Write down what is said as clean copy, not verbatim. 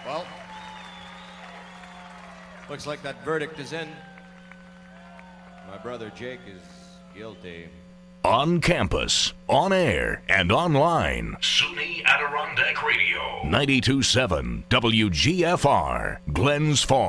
Well, looks like that verdict is in. My brother Jake is guilty. On campus, on air, and online. SUNY Adirondack Radio. 92.7 WGFR, Glens Falls.